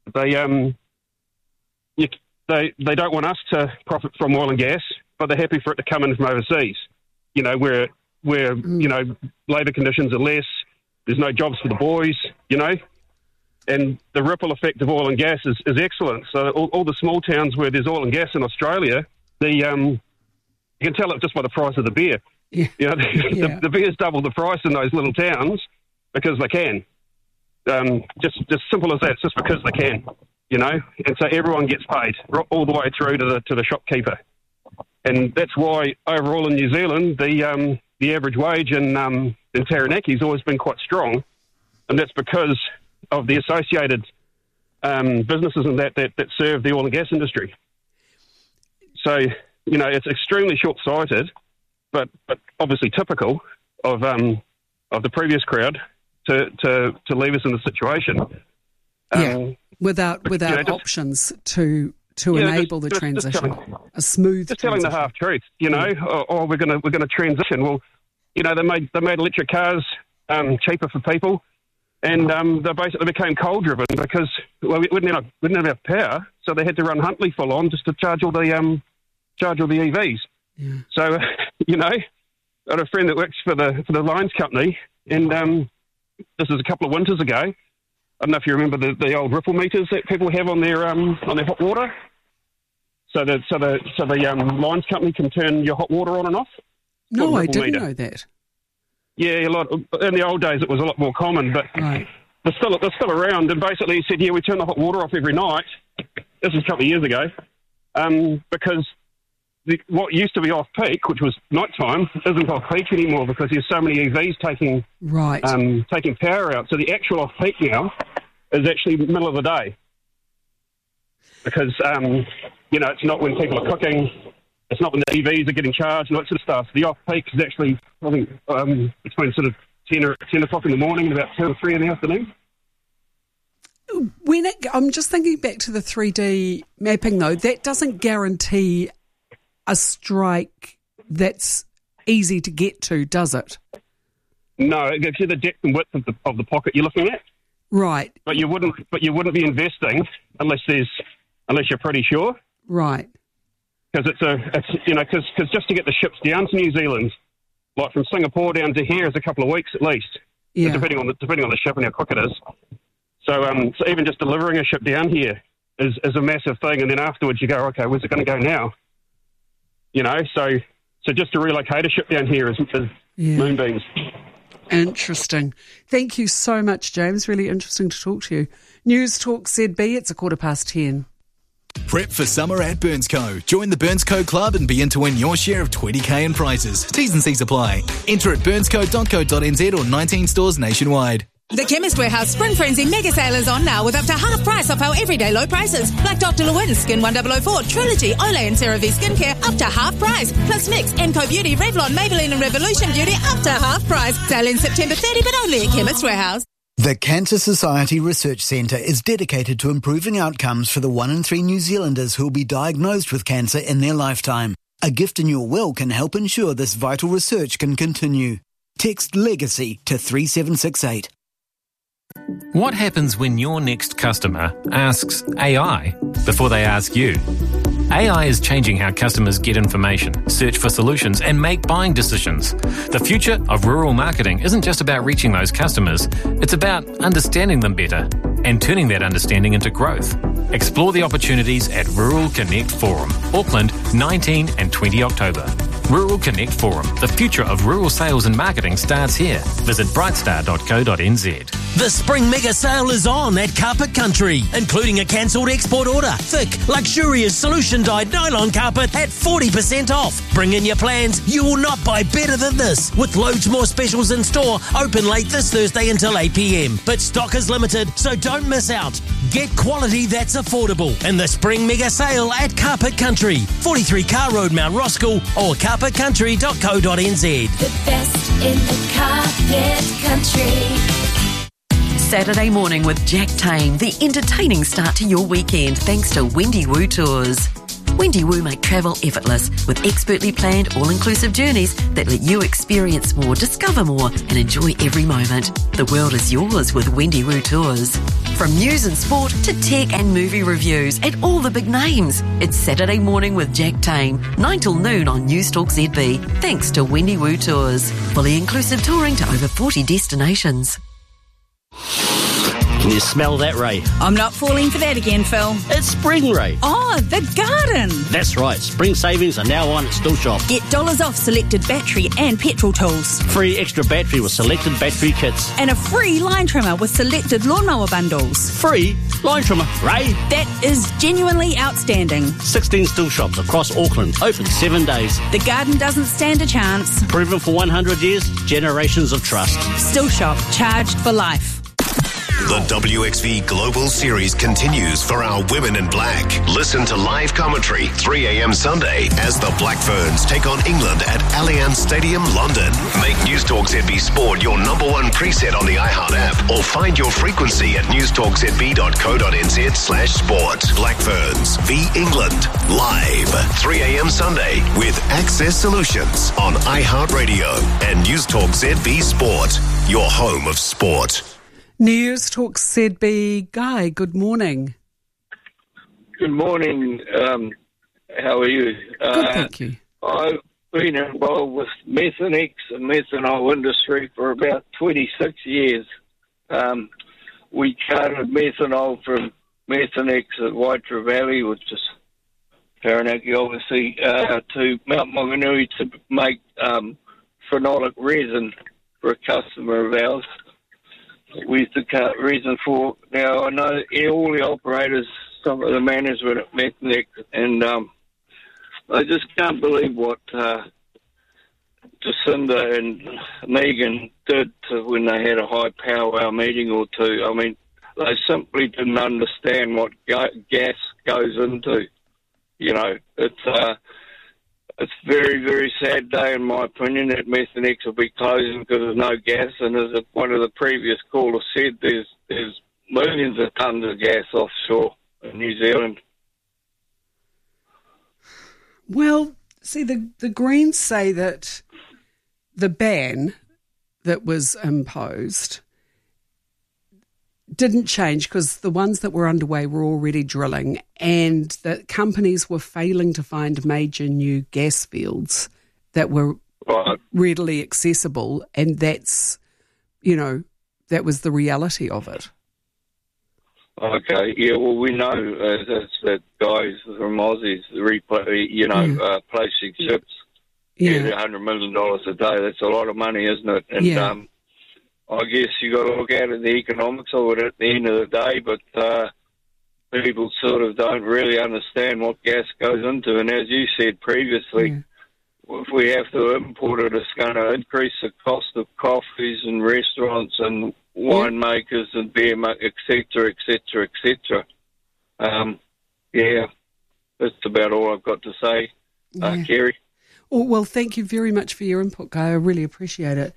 They don't want us to profit from oil and gas, but they're happy for it to come in from overseas. You know, where labour conditions are less, there's no jobs for the boys, and the ripple effect of oil and gas is excellent. So all the small towns where there's oil and gas in Australia, you can tell it just by the price of the beer. Yeah. The beer's double the price in those little towns because they can. Just simple as that. It's just because they can, And so everyone gets paid all the way through to the shopkeeper, and that's why overall in New Zealand the average wage in Taranaki has always been quite strong, and that's because of the associated businesses and that serve the oil and gas industry. So it's extremely short-sighted, but oppositely typical of the previous crowd to leave us in the situation. Without options to enable the transition, a smooth. Just telling the half truth, we're going to transition. Well, they made electric cars cheaper for people, and they basically became coal driven because we didn't have enough power, so they had to run Huntly full on just to charge all the EVs. Yeah. So I had a friend that works for the Lions Company, and this is a couple of winters ago. I don't know if you remember the old ripple meters that people have on their hot water. So the Lions Company can turn your hot water on and off. No, I didn't know that. Yeah, in the old days it was a lot more common, but right. they're still around. And basically he said, we turn the hot water off every night. This was a couple of years ago, because what used to be off peak, which was nighttime, isn't off peak anymore because there's so many EVs taking power out. So the actual off peak now is actually middle of the day because it's not when people are cooking, it's not when the EVs are getting charged and that sort of stuff. The off peak is actually I think between sort of 10 o'clock in the morning and about 2 or 3 in the afternoon. I'm just thinking back to the 3D mapping though. That doesn't guarantee a strike that's easy to get to, does it? No, it gives you the depth and width of the pocket you're looking at. Right. But you wouldn't be investing unless you're pretty sure. Right. Because because just to get the ships down to New Zealand, like from Singapore down to here, is a couple of weeks at least. Yeah. Depending on the ship and how quick it is. So even just delivering a ship down here is a massive thing, and then afterwards you go, okay, where's it going to go now? So just to relocate a ship down here is moonbeams. Interesting. Thank you so much, James. Really interesting to talk to you. News Talk ZB, it's 10:15. Prep for summer at BurnsCo. Join the BurnsCo Club and be in to win your share of 20k in prizes. T's and C's apply. Enter at burnsco.co.nz or 19 stores nationwide. The Chemist Warehouse Spring Frenzy Mega Sale is on now with up to half price off our everyday low prices. Like Dr. Lewin, Skin 1004, Trilogy, Olay and CeraVe Skincare up to half price. Plus Mix, Enco Beauty, Revlon, Maybelline and Revolution Beauty up to half price. Sale in September 30 but only at Chemist Warehouse. The Cancer Society Research Centre is dedicated to improving outcomes for the 1 in 3 New Zealanders who will be diagnosed with cancer in their lifetime. A gift in your will can help ensure this vital research can continue. Text LEGACY to 3768. What happens when your next customer asks AI before they ask you? AI is changing how customers get information, search for solutions, and make buying decisions. The future of rural marketing isn't just about reaching those customers, it's about understanding them better and turning that understanding into growth. Explore the opportunities at Rural Connect Forum, Auckland, 19 and 20 October. Rural Connect Forum, the future of rural sales and marketing starts here. Visit brightstar.co.nz. The Spring Mega Sale is on at Carpet Country, including a cancelled export order. Thick, luxurious solution-dyed nylon carpet at 40% off. Bring in your plans. You will not buy better than this. With loads more specials in store, open late this Thursday until 8 p.m. But stock is limited, so don't miss out. Get quality that's affordable in the Spring Mega Sale at Carpet Country, 43 Car Road, Mount Roskill, or carpetcountry.co.nz. The best in the carpet country. Saturday morning with Jack Tame, the entertaining start to your weekend thanks to Wendy Woo Tours. Wendy Woo make travel effortless with expertly planned all-inclusive journeys that let you experience more, discover more and enjoy every moment. The world is yours with Wendy Woo Tours. From news and sport to tech and movie reviews and all the big names. It's Saturday morning with Jack Tame, 9 till noon on News Talk ZB, thanks to Wendy Wu Tours. Fully inclusive touring to over 40 destinations. Can you smell that, Ray? I'm not falling for that again, Phil. It's spring, Ray. Oh, the garden. That's right. Spring savings are now on at Still Shop. Get dollars off selected battery and petrol tools. Free extra battery with selected battery kits. And a free line trimmer with selected lawnmower bundles. Free line trimmer, Ray. That is genuinely outstanding. 16 Still Shops across Auckland. Open 7 days. The garden doesn't stand a chance. Proven for 100 years. Generations of trust. Still Shop. Charged for life. The WXV Global Series continues for our Women in Black. Listen to live commentary 3 a.m. Sunday as the Black Ferns take on England at Allianz Stadium, London. Make News Talk ZB Sport your number one preset on the iHeart app or find your frequency at newstalkzb.co.nz/sport. Black Ferns v England live 3 a.m. Sunday with Access Solutions on iHeartRadio and News Talk ZB Sport, your home of sport. News Talk ZB. Guy, good morning. Good morning. How are you? Good, thank you. I've been involved with Methanex and methanol industry for about 26 years. We carted methanol from Methanex at Waitara Valley, which is Taranaki, obviously, to Mount Maunganui to make phenolic resin for a customer of ours. We used to cut resin for. Now, I know all the operators, some of the management at Methanex, and I just can't believe what Jacinda and Megan did when they had a high powwow meeting or two. I mean, they simply didn't understand what gas goes into. You know, it's very, very sad day, in my opinion, that Methanex will be closing because there's no gas. And as one of the previous callers said, there's millions of tonnes of gas offshore in New Zealand. Well, see, the Greens say that the ban that was imposed didn't change because the ones that were underway were already drilling and that companies were failing to find major new gas fields that were readily accessible, and that's, you know, that was the reality of it. Okay, yeah, well, we know that guys from Aussies, placing ships, get $100 million a day. That's a lot of money, isn't it? And I guess you got to look at the economics of it at the end of the day, but people sort of don't really understand what gas goes into. And as you said previously, if we have to import it, it's going to increase the cost of coffees and restaurants and winemakers and beer, et cetera, et cetera, et cetera. That's about all I've got to say, Kerry. Oh, well, thank you very much for your input, Guy. I really appreciate it.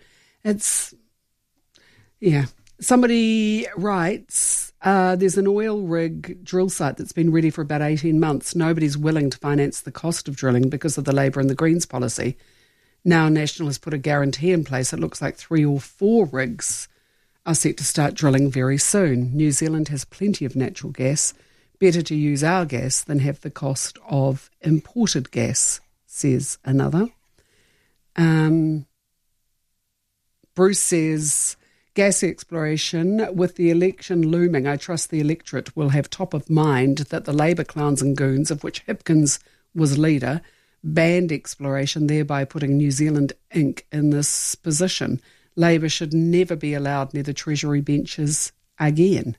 Somebody writes, there's an oil rig drill site that's been ready for about 18 months. Nobody's willing to finance the cost of drilling because of the Labour and the Greens policy. Now National has put a guarantee in place. It looks like 3 or 4 rigs are set to start drilling very soon. New Zealand has plenty of natural gas. Better to use our gas than have the cost of imported gas, says another. Bruce says, gas exploration, with the election looming, I trust the electorate will have top of mind that the Labour clowns and goons, of which Hipkins was leader, banned exploration, thereby putting New Zealand Inc. in this position. Labour should never be allowed near the Treasury benches again.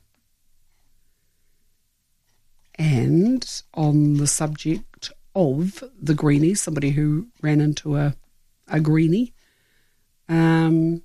And on the subject of the greenie, somebody who ran into a greenie, I'll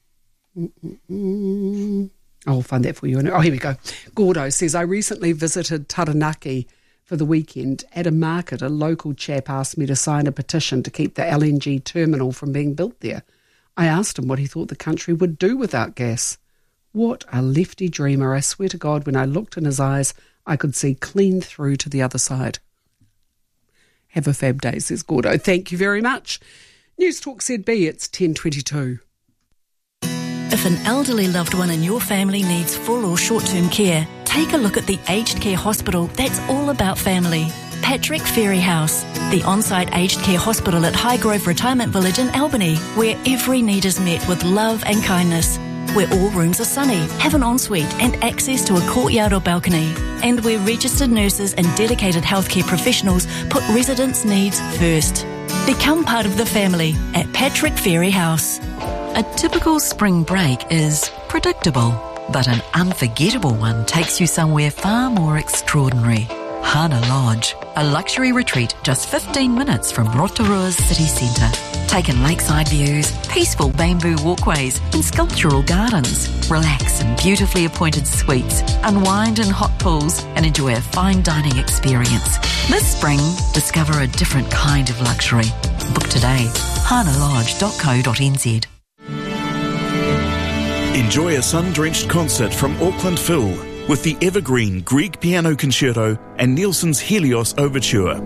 find that for you. Oh, here we go. Gordo says, I recently visited Taranaki for the weekend. At a market, a local chap asked me to sign a petition to keep the LNG terminal from being built there. I asked him what he thought the country would do without gas. What a lefty dreamer. I swear to God, when I looked in his eyes, I could see clean through to the other side. Have a fab day, says Gordo. Thank you very much. News Talk ZB, it's 10:22. If an elderly loved one in your family needs full or short-term care, take a look at the aged care hospital that's all about family. Patrick Ferry House, the on-site aged care hospital at Highgrove Retirement Village in Albany, where every need is met with love and kindness, where all rooms are sunny, have an ensuite and access to a courtyard or balcony, and where registered nurses and dedicated healthcare professionals put residents' needs first. Become part of the family at Patrick Ferry House. A typical spring break is predictable, but an unforgettable one takes you somewhere far more extraordinary. Hana Lodge, a luxury retreat just 15 minutes from Rotorua's city centre. Take in lakeside views, peaceful bamboo walkways and sculptural gardens. Relax in beautifully appointed suites, unwind in hot pools and enjoy a fine dining experience. This spring, discover a different kind of luxury. Book today. hanalodge.co.nz. Enjoy a sun-drenched concert from Auckland Phil with the evergreen Grieg Piano Concerto and Nielsen's Helios Overture.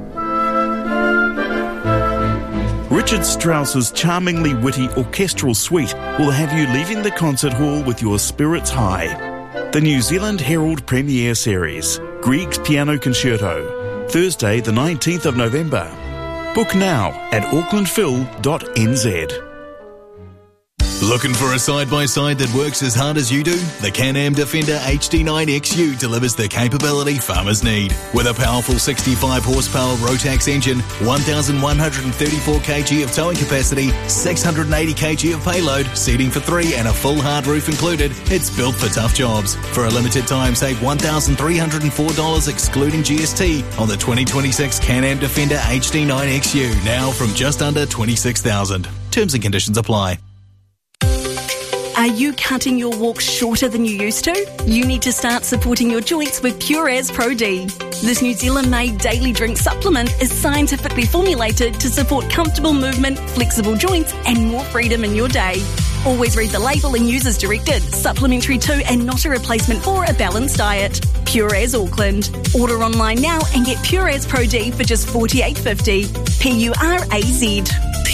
Richard Strauss's charmingly witty orchestral suite will have you leaving the concert hall with your spirits high. The New Zealand Herald Premiere Series, Grieg's Piano Concerto, Thursday the 19th of November. Book now at aucklandphil.nz. Looking for a side-by-side that works as hard as you do? The Can-Am Defender HD9 XU delivers the capability farmers need. With a powerful 65 horsepower Rotax engine, 1,134 kg of towing capacity, 680 kg of payload, seating for 3 and a full hard roof included, it's built for tough jobs. For a limited time, save $1,304 excluding GST on the 2026 Can-Am Defender HD9 XU, now from just under $26,000. Terms and conditions apply. Are you cutting your walks shorter than you used to? You need to start supporting your joints with Pureas Pro D. This New Zealand-made daily drink supplement is scientifically formulated to support comfortable movement, flexible joints and more freedom in your day. Always read the label and use as directed. Supplementary to and not a replacement for a balanced diet. Pureas Auckland. Order online now and get Pureas Pro D for just $48.50. PURAZ.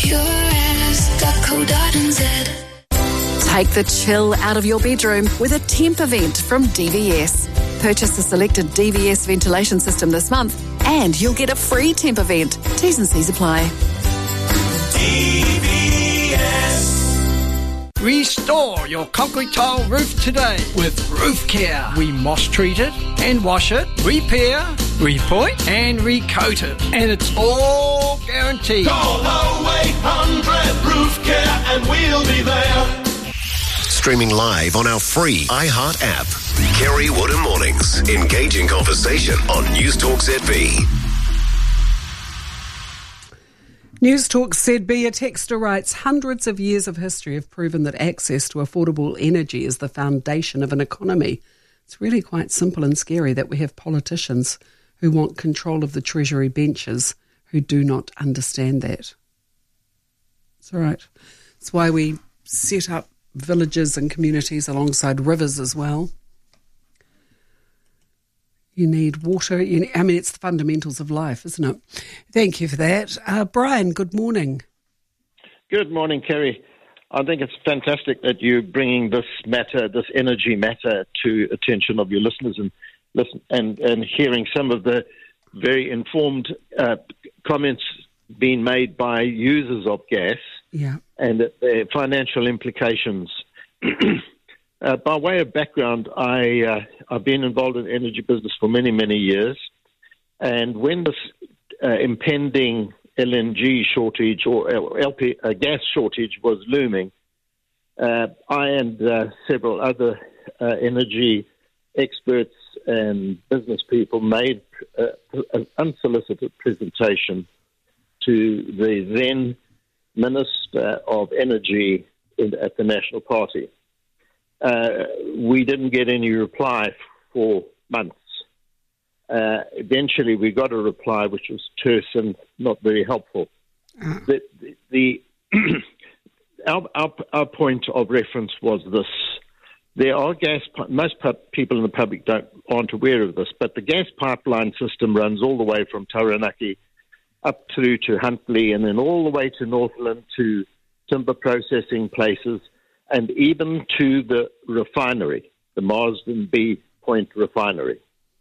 Pureas.co.nz. Take the chill out of your bedroom with a temp event from DVS. Purchase a selected DVS ventilation system this month and you'll get a free temp event. T's and C's apply. DVS. Restore your concrete tile roof today with Roof Care. We moss treat it and wash it, repair, repoint and recoat it. And it's all guaranteed. Call 0800 Roof Care and we'll be there. Streaming live on our free iHeart app. Kerry Woodham Mornings. Engaging conversation on News Talk ZB. News Talk ZB, a texter writes, hundreds of years of history have proven that access to affordable energy is the foundation of an economy. It's really quite simple and scary that we have politicians who want control of the Treasury benches who do not understand that. It's all right. It's why we set up villages and communities alongside rivers as well. You need water. It's the fundamentals of life, isn't it? Thank you for that. Brian, good morning. Good morning, Kerry. I think it's fantastic that you're bringing this matter, this energy matter, to attention of your listeners and hearing some of the very informed comments being made by users of gas. Yeah. And their financial implications. By way of background, I've been involved in the energy business for many, many years. And when this impending LNG shortage or gas shortage was looming, I and several other energy experts and business people made an unsolicited presentation to the then Minister of Energy at the National Party. We didn't get any reply for months. Eventually, we got a reply which was terse and not very helpful. Our point of reference was this. There are most people in the public aren't aware of this, but the gas pipeline system runs all the way from Taranaki up through to Huntly and then all the way to Northland to timber processing places and even to the refinery, the Marsden B Point refinery.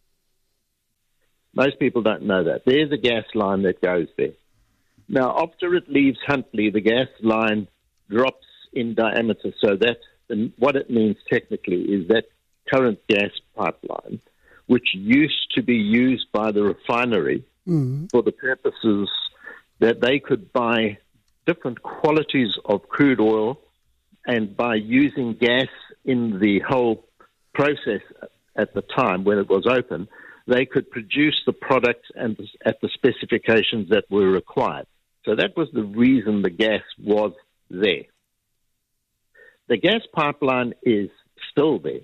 Most people don't know that. There's a gas line that goes there. Now, after it leaves Huntly, the gas line drops in diameter, so that what it means technically is that current gas pipeline, which used to be used by the refinery for the purposes that they could buy different qualities of crude oil, and by using gas in the whole process at the time when it was open, they could produce the products and at the specifications that were required. So that was the reason the gas was there. The gas pipeline is still there.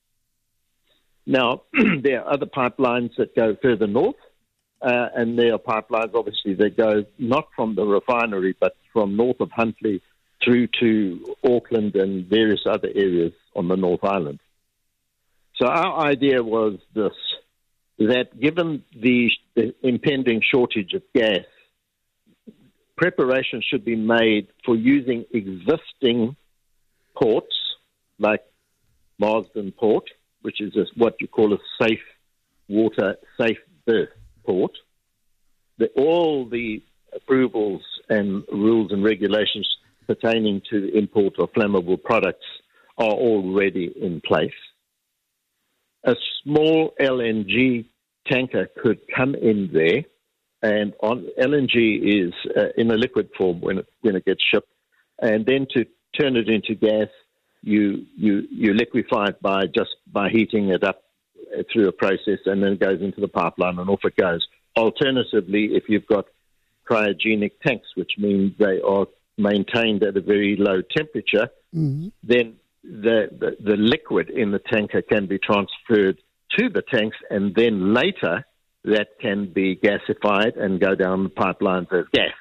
Now, there are other pipelines that go further north, and there are pipelines, obviously, that go not from the refinery, but from north of Huntly through to Auckland and various other areas on the North Island. So our idea was this, that given the impending shortage of gas, preparation should be made for using existing ports, like Marsden Port, which is what you call a safe water, safe berth port. All the approvals and rules and regulations pertaining to the import of flammable products are already in place. A small LNG tanker could come in there, and LNG is in a liquid form when it gets shipped, and then to turn it into gas, you liquefy it by heating it up through a process, and then it goes into the pipeline and off it goes. Alternatively, if you've got cryogenic tanks, which means they are maintained at a very low temperature, then the liquid in the tanker can be transferred to the tanks, and then later that can be gasified and go down the pipelines as gas.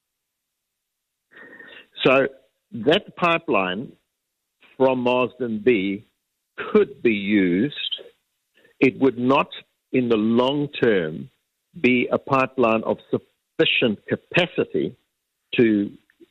So that pipeline from Marsden B could be used. It would not, in the long term, be a pipeline of sufficient capacity to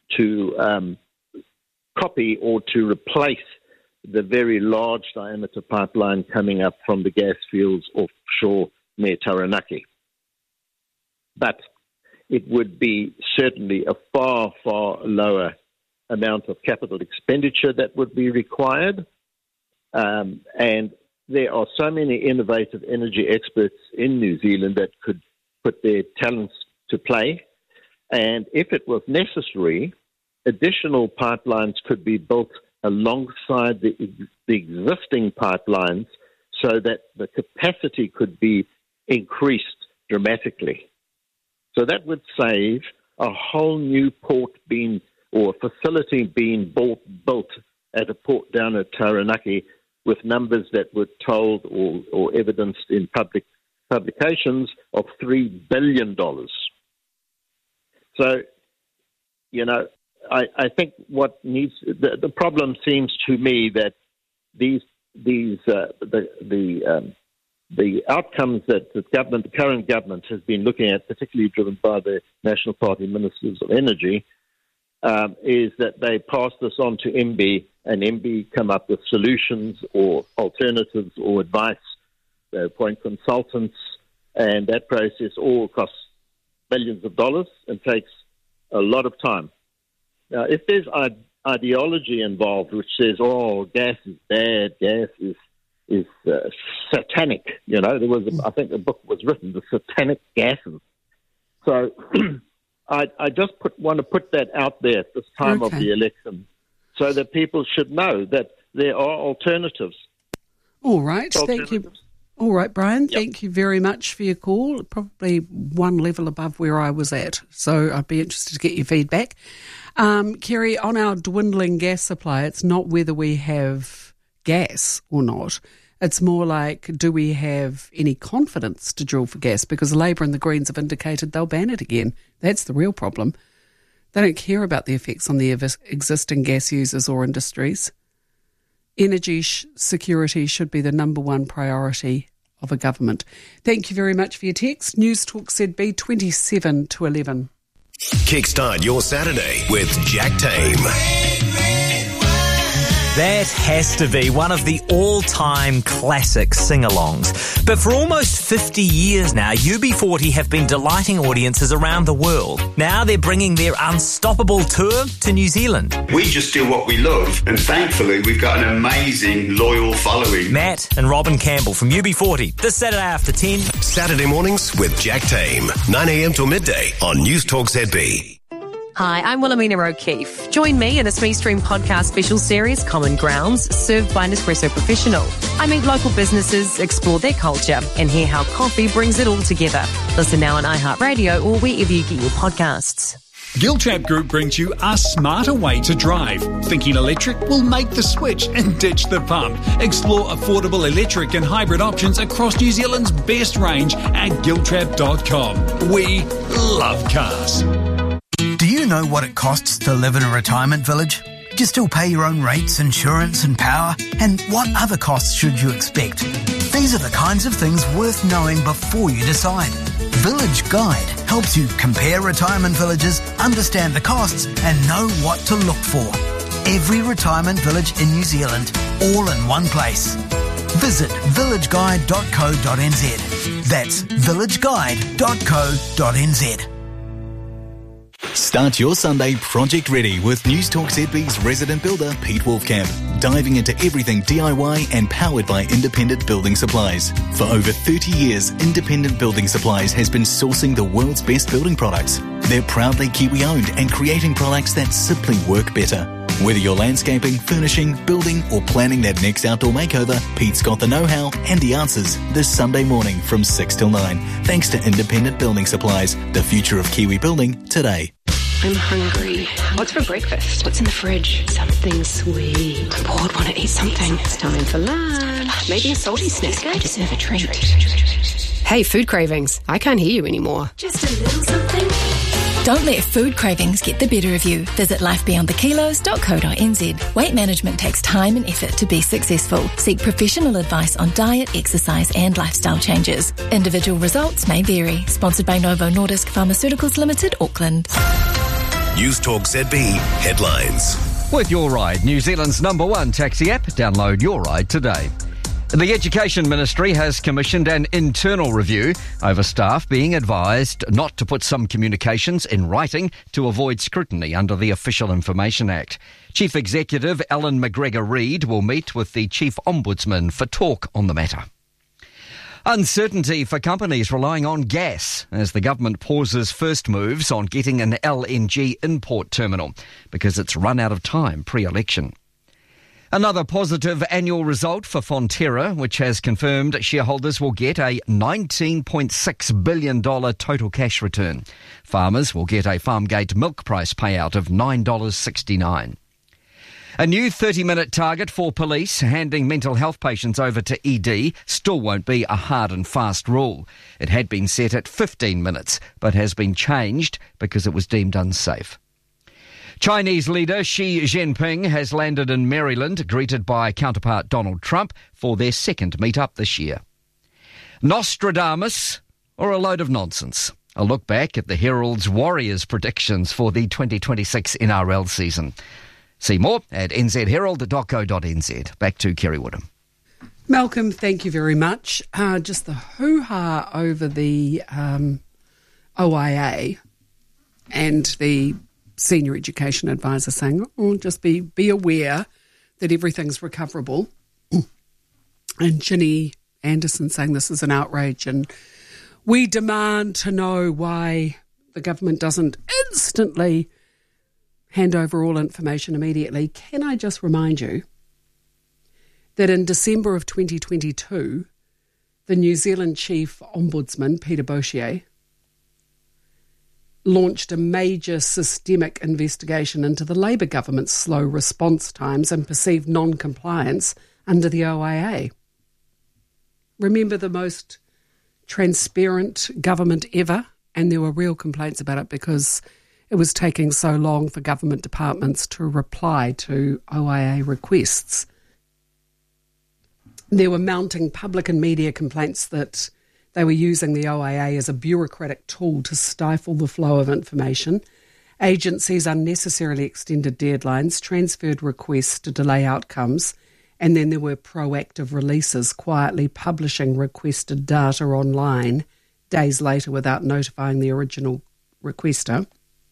copy or to replace the very large diameter pipeline coming up from the gas fields offshore near Taranaki. But it would be certainly a far, far lower amount of capital expenditure that would be required. And there are so many innovative energy experts in New Zealand that could put their talents to play. And if it was necessary, additional pipelines could be built alongside the existing pipelines so that the capacity could be increased dramatically. So that would save a whole new port or facility being built at a port down at Taranaki with numbers that were told or evidenced in publications of $3 billion. So, I think what needs the problem seems to me that the outcomes that the current government has been looking at, particularly driven by the National Party Ministers of Energy, is that they pass this on to MB, and MB come up with solutions or alternatives or advice. They appoint consultants, and that process all costs billions of dollars and takes a lot of time. Now, if there's ideology involved which says, gas is bad, gas is satanic, there was, I think a book was written, The Satanic Gases. So I just want to put that out there at this time of the election so that people should know that there are alternatives. All right, thank you. All right, Brian, thank you very much for your call. Probably one level above where I was at, so I'd be interested to get your feedback. Kerry, on our dwindling gas supply, it's not whether we have gas or not. It's more like, do we have any confidence to drill for gas? Because Labour and the Greens have indicated they'll ban it again. That's the real problem. They don't care about the effects on the existing gas users or industries. Energy security should be the number one priority of a government. Thank you very much for your text. News Talk ZB 27 to 11. Kickstart your Saturday with Jack Tame. That has to be one of the all-time classic sing-alongs. But for almost 50 years now, UB40 have been delighting audiences around the world. Now they're bringing their unstoppable tour to New Zealand. We just do what we love, and thankfully we've got an amazing, loyal following. Matt and Robin Campbell from UB40, this Saturday after 10. Saturday mornings with Jack Tame, 9 a.m. till midday on News Talk ZB. Hi, I'm Wilhelmina O'Keefe. Join me in a Smee Stream podcast special series, Common Grounds, served by Nespresso Professional. I meet local businesses, explore their culture, and hear how coffee brings it all together. Listen now on iHeartRadio or wherever you get your podcasts. Giltrap Group brings you a smarter way to drive. Thinking electric? Will make the switch and ditch the pump. Explore affordable electric and hybrid options across New Zealand's best range at giltrap.com. We love cars. Do you know what it costs to live in a retirement village? Do you still pay your own rates, insurance and power? And what other costs should you expect? These are the kinds of things worth knowing before you decide. Village Guide helps you compare retirement villages, understand the costs and know what to look for. Every retirement village in New Zealand, all in one place. Visit villageguide.co.nz. That's villageguide.co.nz. Start your Sunday project ready with News Talk ZB's resident builder Pete Wolfcamp, diving into everything DIY and powered by Independent Building Supplies. For over 30 years, Independent Building Supplies has been sourcing the world's best building products. They're proudly Kiwi-owned and creating products that simply work better. Whether you're landscaping, furnishing, building or planning that next outdoor makeover, Pete's got the know-how and the answers this Sunday morning from 6 till 9. Thanks to Independent Building Supplies, the future of Kiwi building today. I'm hungry. What's for breakfast? What's in the fridge? Something sweet. I'm bored, want to eat something. It's time for lunch. Maybe a salty snack. I deserve a treat. Hey, food cravings. I can't hear you anymore. Just a little something. Don't let food cravings get the better of you. Visit lifebeyondthekilos.co.nz. Weight management takes time and effort to be successful. Seek professional advice on diet, exercise and lifestyle changes. Individual results may vary. Sponsored by Novo Nordisk Pharmaceuticals Limited, Auckland. News Talk ZB headlines. With Your Ride, New Zealand's #1 taxi app. Download Your Ride today. The Education Ministry has commissioned an internal review over staff being advised not to put some communications in writing to avoid scrutiny under the Official Information Act. Chief Executive Alan McGregor-Reid will meet with the Chief Ombudsman for talk on the matter. Uncertainty for companies relying on gas as the government pauses first moves on getting an LNG import terminal because it's run out of time pre-election. Another positive annual result for Fonterra, which has confirmed shareholders will get a $19.6 billion total cash return. Farmers will get a Farmgate milk price payout of $9.69. A new 30-minute target for police handing mental health patients over to ED still won't be a hard and fast rule. It had been set at 15 minutes, but has been changed because it was deemed unsafe. Chinese leader Xi Jinping has landed in Maryland, greeted by counterpart Donald Trump for their second meet-up this year. Nostradamus, or a load of nonsense? A look back at the Herald's Warriors predictions for the 2026 NRL season. See more at nzherald.co.nz. Back to Kerry Woodham. Malcolm, thank you very much. Just the hoo-ha over the OIA and the Senior Education Advisor saying, just be aware that everything's recoverable. And Ginny Anderson saying this is an outrage and we demand to know why the government doesn't instantly hand over all information immediately. Can I just remind you that in December of 2022, the New Zealand Chief Ombudsman, Peter Boshier, launched a major systemic investigation into the Labour government's slow response times and perceived non-compliance under the OIA. Remember, the most transparent government ever, and there were real complaints about it because it was taking so long for government departments to reply to OIA requests. There were mounting public and media complaints that they were using the OIA as a bureaucratic tool to stifle the flow of information Agencies unnecessarily extended deadlines, transferred requests to delay outcomes, and then there were proactive releases, quietly publishing requested data online days later without notifying the original requester.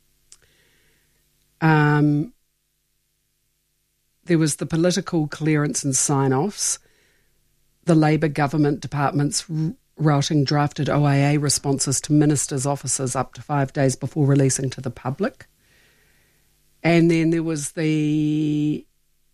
There was the political clearance and sign-offs. The Labour government departments routing drafted OIA responses to ministers' offices up to 5 days before releasing to the public. And then there was the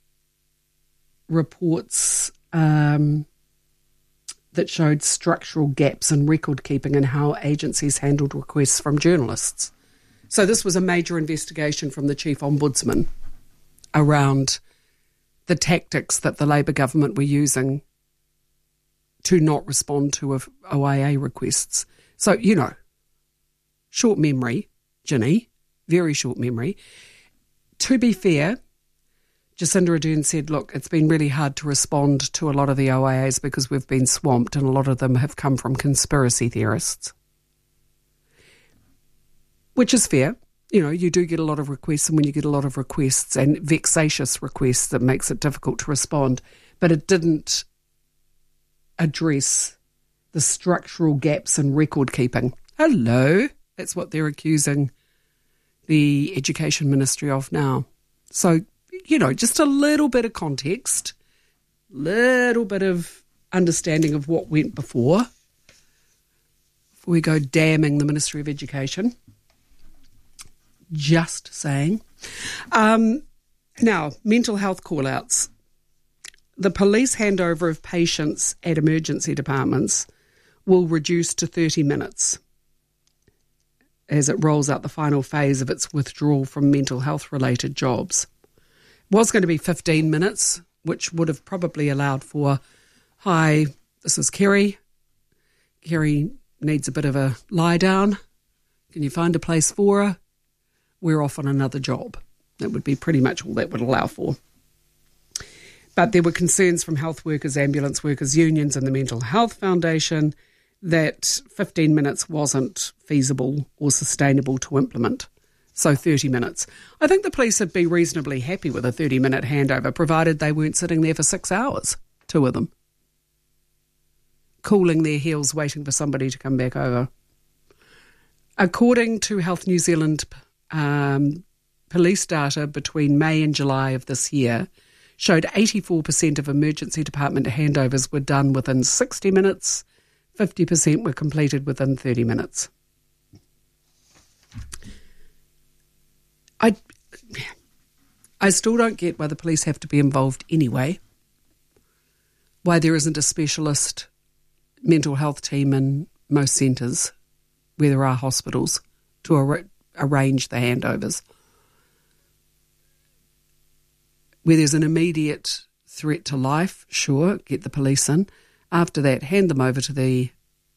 reports that showed structural gaps in record keeping and how agencies handled requests from journalists. So this was a major investigation from the Chief Ombudsman around the tactics that the Labour government were using to not respond to OIA requests. So, short memory, Ginny, very short memory. To be fair, Jacinda Ardern said, look, it's been really hard to respond to a lot of the OIAs because we've been swamped, and a lot of them have come from conspiracy theorists. Which is fair. You do get a lot of requests, and when you get a lot of requests and vexatious requests, that makes it difficult to respond. But it didn't address the structural gaps in record keeping. Hello. That's what they're accusing the Education Ministry of now. So, just a little bit of context, little bit of understanding of what went before we go damning the Ministry of Education. Just saying. Now, mental health call-outs. The police handover of patients at emergency departments will reduce to 30 minutes as it rolls out the final phase of its withdrawal from mental health-related jobs. It was going to be 15 minutes, which would have probably allowed for, hi, this is Kerry. Kerry needs a bit of a lie down. Can you find a place for her? We're off on another job. That would be pretty much all that would allow for. But there were concerns from health workers, ambulance workers, unions and the Mental Health Foundation that 15 minutes wasn't feasible or sustainable to implement. So 30 minutes. I think the police would be reasonably happy with a 30-minute handover, provided they weren't sitting there for 6 hours, 2 of them, cooling their heels, waiting for somebody to come back over. According to Health New Zealand police data between May and July of this year, showed 84% of emergency department handovers were done within 60 minutes, 50% were completed within 30 minutes. I still don't get why the police have to be involved anyway, why there isn't a specialist mental health team in most centres where there are hospitals to arrange the handovers. Where there's an immediate threat to life, sure, get the police in. After that, hand them over to the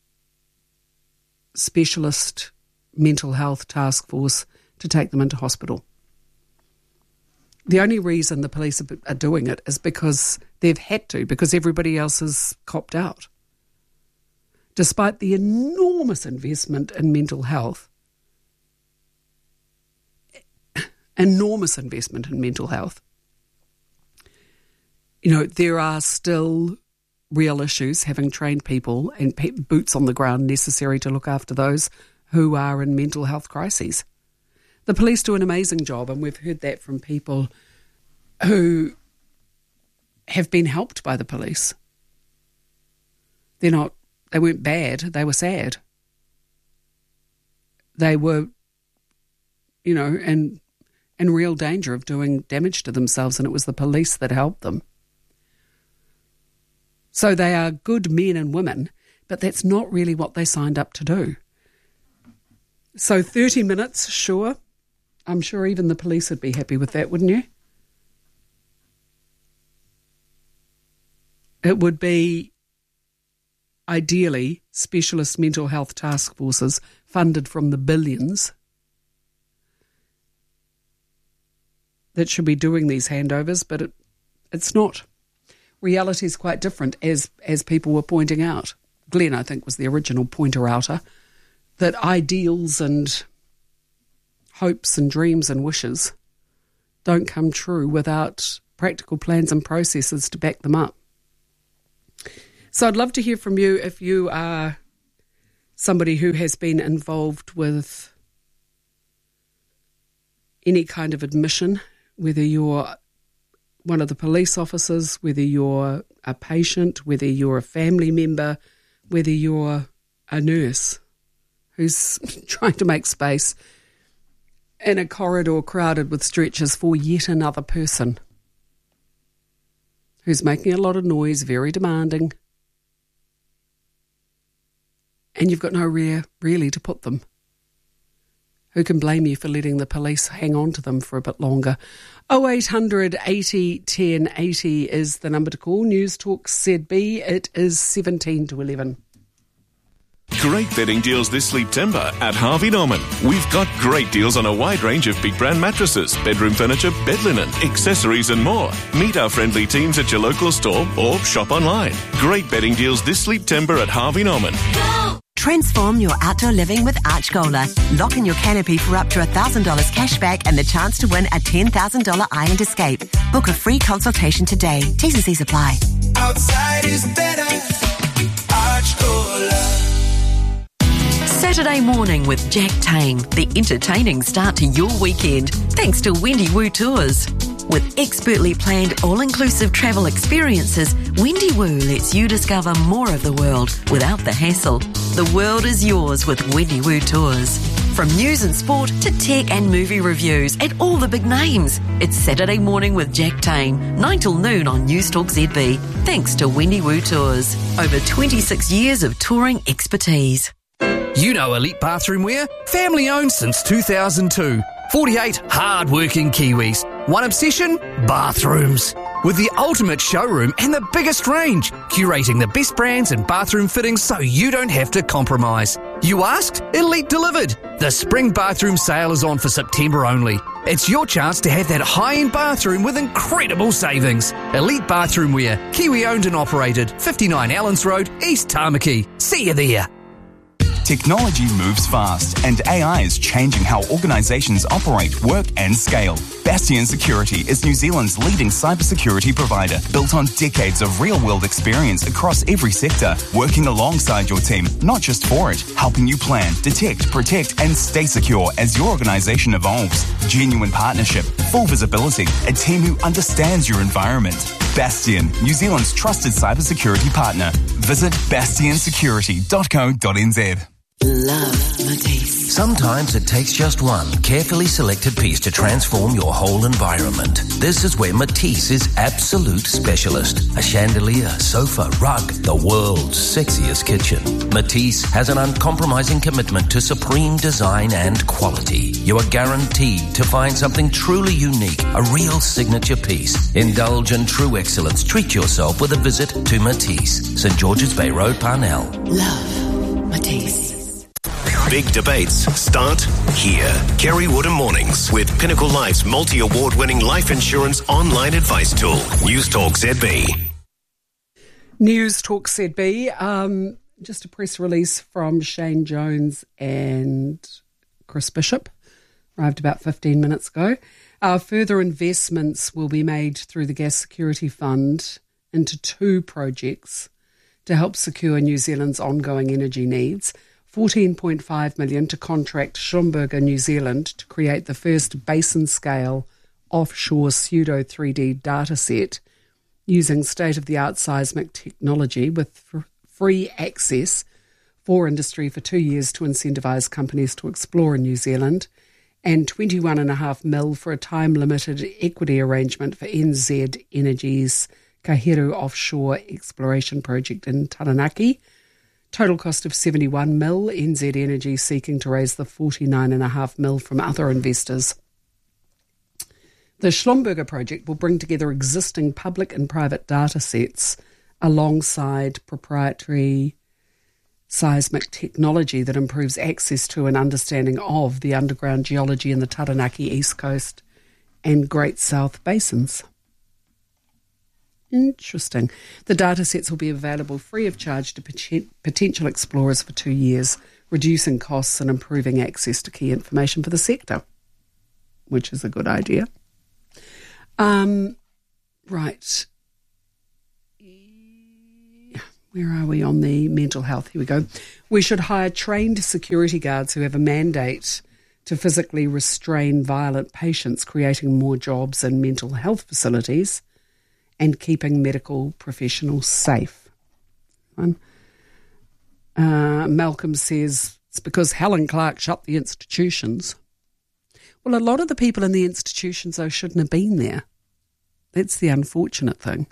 specialist mental health task force to take them into hospital. The only reason the police are doing it is because they've had to, because everybody else has copped out. Despite the enormous investment in mental health, there are still real issues, having trained people and boots on the ground necessary to look after those who are in mental health crises. The police do an amazing job, and we've heard that from people who have been helped by the police. They weren't bad, they were sad. They were, in real danger of doing damage to themselves, and it was the police that helped them. So they are good men and women, but that's not really what they signed up to do. So 30 minutes, sure. I'm sure even the police would be happy with that, wouldn't you? It would be, ideally, specialist mental health task forces funded from the billions that should be doing these handovers, but it's not. Reality is quite different, as people were pointing out. Glenn, I think, was the original pointer-outer, that ideals and hopes and dreams and wishes don't come true without practical plans and processes to back them up. So I'd love to hear from you if you are somebody who has been involved with any kind of admission, whether you're one of the police officers, whether you're a patient, whether you're a family member, whether you're a nurse who's trying to make space in a corridor crowded with stretchers for yet another person who's making a lot of noise, very demanding, and you've got nowhere really to put them. Who can blame you for letting the police hang on to them for a bit longer? 0800 80 10 80 is the number to call. News Talk ZB. It is 17 to 11. Great bedding deals this September at Harvey Norman. We've got great deals on a wide range of big brand mattresses, bedroom furniture, bed linen, accessories and more. Meet our friendly teams at your local store or shop online. Great bedding deals this September at Harvey Norman. Transform your outdoor living with Archgola. Lock in your canopy for up to $1,000 cash back and the chance to win a $10,000 Island Escape. Book a free consultation today. T's and C's apply. Outside is better. Archgola. Saturday morning with Jack Tame, the entertaining start to your weekend, thanks to Wendy Woo Tours. With expertly planned all-inclusive travel experiences, Wendy Woo lets you discover more of the world without the hassle. The world is yours with Wendy Woo Tours. From news and sport to tech and movie reviews and all the big names. It's Saturday morning with Jack Tame, 9 till noon on News Talk ZB, thanks to Wendy Woo Tours. Over 26 years of touring expertise. You know Elite Bathroom Wear, family owned since 2002. 48 hard-working Kiwis. One obsession? Bathrooms. With the ultimate showroom and the biggest range, curating the best brands and bathroom fittings so you don't have to compromise. You asked? Elite delivered. The spring bathroom sale is on for September only. It's your chance to have that high-end bathroom with incredible savings. Elite Bathroom Wear, Kiwi owned and operated, 59 Allens Road, East Tamaki. See you there. Technology moves fast, and AI is changing how organisations operate, work and scale. Bastion Security is New Zealand's leading cybersecurity provider, built on decades of real-world experience across every sector, working alongside your team, not just for it, helping you plan, detect, protect and stay secure as your organisation evolves. Genuine partnership, full visibility, a team who understands your environment. Bastion, New Zealand's trusted cybersecurity partner. Visit bastionsecurity.co.nz. Love Matisse. Sometimes it takes just one carefully selected piece to transform your whole environment. This is where Matisse is absolute specialist. A chandelier, sofa, rug, the world's sexiest kitchen. Matisse has an uncompromising commitment to supreme design and quality. You are guaranteed to find something truly unique, a real signature piece. Indulge in true excellence. Treat yourself with a visit to Matisse, St. George's Bay Road, Parnell. Love Matisse. Big debates start here. Kerry Woodham Mornings with Pinnacle Life's multi-award-winning life insurance online advice tool. News Talk ZB. News Talk ZB. Just a press release from Shane Jones and Chris Bishop. Arrived about 15 minutes ago. Further investments will be made through the Gas Security Fund into 2 projects to help secure New Zealand's ongoing energy needs. 14.5 million to contract Schlumberger New Zealand to create the first basin-scale offshore pseudo 3D data set using state-of-the-art seismic technology with free access for industry for 2 years to incentivise companies to explore in New Zealand, and 21.5 mil for a time-limited equity arrangement for NZ Energy's Kaheru offshore exploration project in Taranaki. Total cost of 71 mil, NZ Energy seeking to raise the 49.5 mil from other investors. The Schlumberger project will bring together existing public and private data sets alongside proprietary seismic technology that improves access to and understanding of the underground geology in the Taranaki East Coast and Great South basins. Interesting. The data sets will be available free of charge to potential explorers for 2 years, reducing costs and improving access to key information for the sector. which is a good idea. Right. Where are we on the mental health? Here we go. We should hire trained security guards who have a mandate to physically restrain violent patients, creating more jobs in mental health facilities and keeping medical professionals safe. Malcolm says it's because Helen Clark shut the institutions. Well, a lot of the people in the institutions, though, shouldn't have been there. That's the unfortunate thing.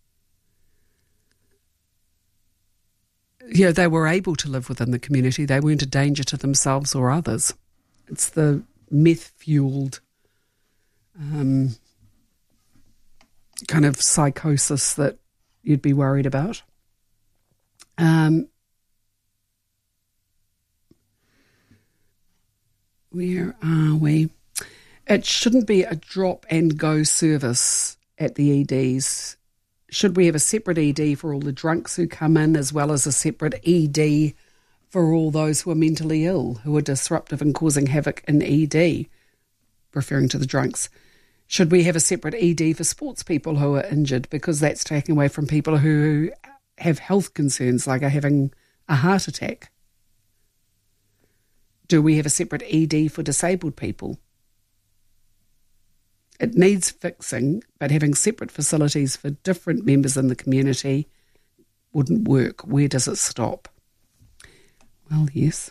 You know, they were able to live within the community. They weren't a danger to themselves or others. It's the meth-fueled kind of psychosis that you'd be worried about. Where are we? It shouldn't be a drop-and-go service at the EDs. Should we have a separate ED for all the drunks who come in, as well as a separate ED for all those who are mentally ill, who are disruptive and causing havoc in ED, referring to the drunks? Should we have a separate ED for sports people who are injured, because that's taken away from people who have health concerns, like are having a heart attack? Do we have a separate ED for disabled people? It needs fixing, but having separate facilities for different members in the community wouldn't work. Where does it stop? Well, yes.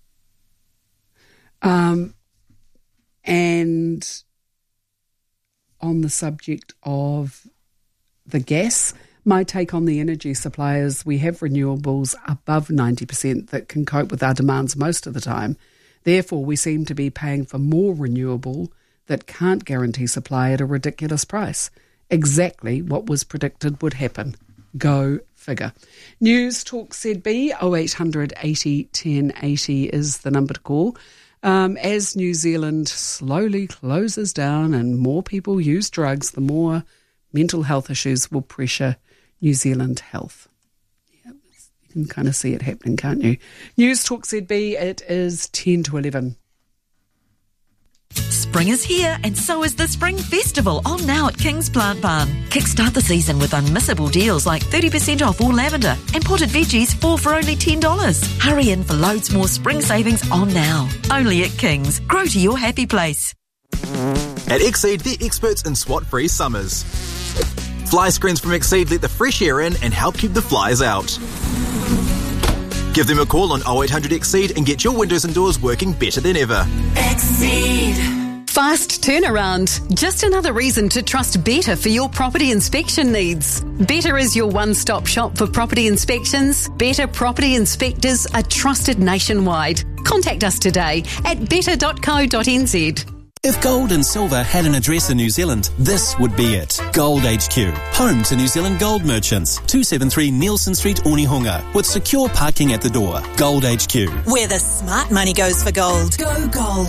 And on the subject of the gas, my take on the energy suppliers, we have renewables above 90% that can cope with our demands most of the time. Therefore, we seem to be paying for more renewable that can't guarantee supply at a ridiculous price. Exactly what was predicted would happen. Go figure. News Talk ZB 0800 80 1080 is the number to call. As New Zealand slowly closes down and more people use drugs, the more mental health issues will pressure New Zealand health. Yeah, you can kind of see it happening, can't you? News Talk ZB, it is 10 to 11. Spring is here, and so is the Spring Festival, on now at King's Plant Barn. Kickstart the season with unmissable deals like 30% off all lavender and potted veggies, 4 for only $10. Hurry in for loads more spring savings on now. Only at King's. Grow to your happy place. At Exceed, they're experts in SWAT-free summers. Fly screens from Exceed let the fresh air in and help keep the flies out. Give them a call on 0800 Exceed and get your windows and doors working better than ever. Exceed. Fast turnaround. Just another reason to trust Better for your property inspection needs. Better is your one-stop shop for property inspections. Better Property Inspectors are trusted nationwide. Contact us today at better.co.nz. If gold and silver had an address in New Zealand, this would be it. Gold HQ, home to New Zealand gold merchants. 273 Nielsen Street, Onehunga, with secure parking at the door. Gold HQ. Where the smart money goes for gold. Go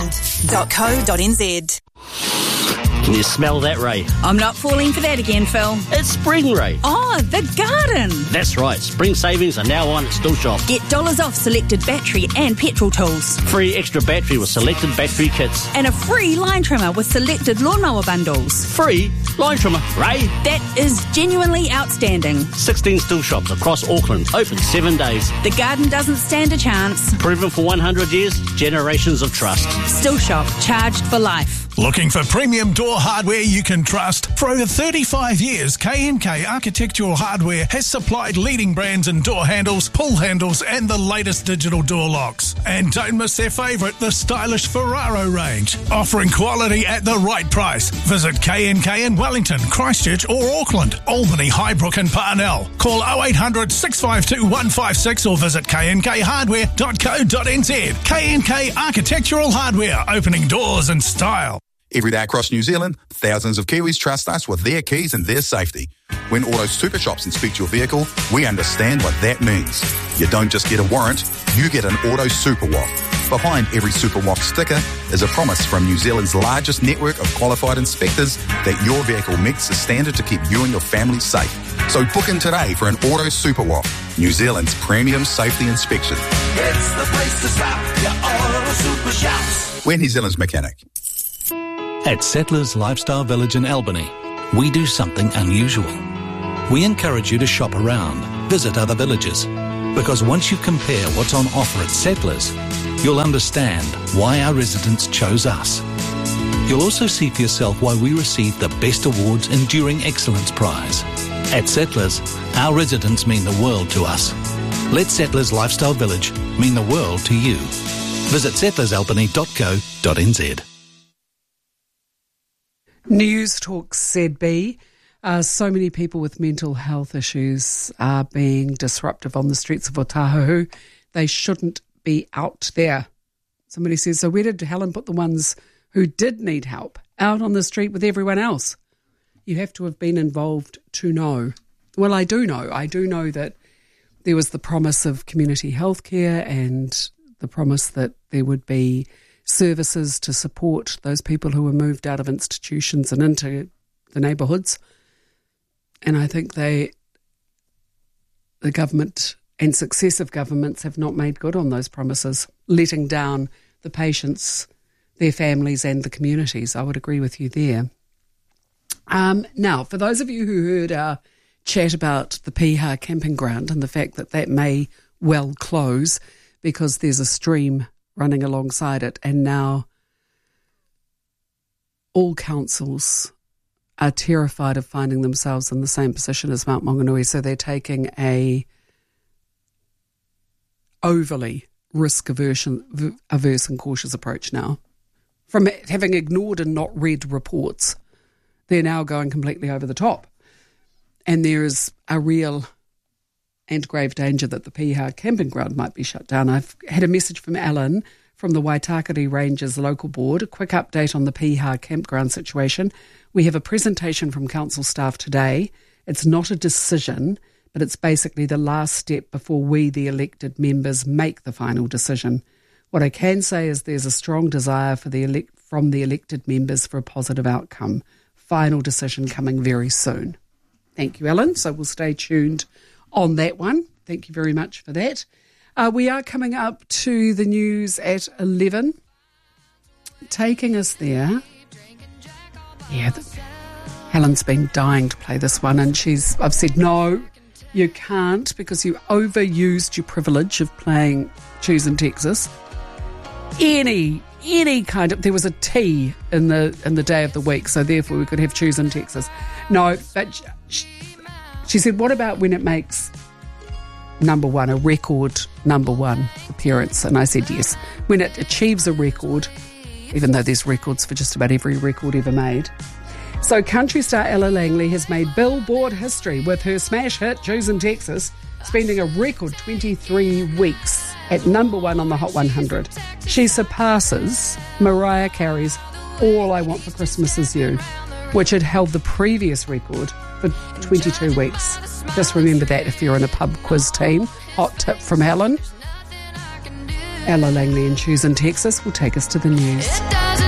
gold.co.nz. Can you smell that, Ray? I'm not falling for that again, Phil. It's spring, Ray. Oh, the garden. That's right. Spring savings are now on at Still Shop. Get dollars off selected battery and petrol tools. Free extra battery with selected battery kits. And a free line trimmer with selected lawnmower bundles. Free line trimmer, Ray. That is genuinely outstanding. 16 Still Shops across Auckland. Open 7 days. The garden doesn't stand a chance. Proven for 100 years. Generations of trust. Still Shop. Charged for life. Looking for premium door hardware you can trust? For over 35 years, K&K Architectural Hardware has supplied leading brands in door handles, pull handles, and the latest digital door locks. And don't miss their favourite, the stylish Ferraro range. Offering quality at the right price. Visit K&K in Wellington, Christchurch or Auckland, Albany, Highbrook and Parnell. Call 0800 652 156 or visit knkhardware.co.nz. K&K Architectural Hardware, opening doors in style. Every day across New Zealand, thousands of Kiwis trust us with their keys and their safety. When Auto Super Shops inspect your vehicle, we understand what that means. You don't just get a warrant, you get an Auto Super Walk. Behind every Super Walk sticker is a promise from New Zealand's largest network of qualified inspectors that your vehicle meets the standard to keep you and your family safe. So book in today for an Auto Super Walk, New Zealand's premium safety inspection. It's the place to stop, your Auto Super Shops. We're New Zealand's mechanic. At Settlers Lifestyle Village in Albany, we do something unusual. We encourage you to shop around, visit other villages, because once you compare what's on offer at Settlers, you'll understand why our residents chose us. You'll also see for yourself why we received the Best Awards Enduring Excellence Prize. At Settlers, our residents mean the world to us. Let Settlers Lifestyle Village mean the world to you. Visit settlersalbany.co.nz. News Talk ZB. So many people with mental health issues are being disruptive on the streets of Otahuhu. They shouldn't be out there. Somebody says, so where did Helen put the ones who did need help? Out on the street with everyone else. You have to have been involved to know. Well, I do know. I do know that there was the promise of community health care and the promise that there would be services to support those people who were moved out of institutions and into the neighbourhoods. And I think the government and successive governments have not made good on those promises, letting down the patients, their families and the communities. I would agree with you there. Now, for those of you who heard our chat about the Piha camping ground and the fact that that may well close because there's a stream running alongside it, and now all councils are terrified of finding themselves in the same position as Mount Maunganui, so they're taking a overly risk-averse and cautious approach now. From having ignored and not read reports, they're now going completely over the top. And there is a real and grave danger that the Piha camping ground might be shut down. I've had a message from Alan from the Waitakere Rangers local board. A quick update on the Piha campground situation. We have a presentation from council staff today. It's not a decision, but it's basically the last step before we, the elected members, make the final decision. What I can say is there's a strong desire for from the elected members for a positive outcome. Final decision coming very soon. Thank you, Ellen. So we'll stay tuned on that one. Thank you very much for that. We are coming up to the news at 11. Taking us there. Yeah, Helen's been dying to play this one, and I've said, no, you can't, because you overused your privilege of playing Choosing Texas. Any kind of, there was a T in the day of the week, so therefore we could have Choosing Texas. No, but she said, what about when it makes number one, a record number one appearance? And I said yes. When it achieves a record, even though there's records for just about every record ever made. So country star Ella Langley has made Billboard history with her smash hit Choosing Texas, spending a record 23 weeks at number one on the Hot 100. She surpasses Mariah Carey's All I Want for Christmas Is You, which had held the previous record for 22 weeks. Just remember that if you're in a pub quiz team. Hot tip from Helen. Ella Langley and Choosing Texas will take us to the news.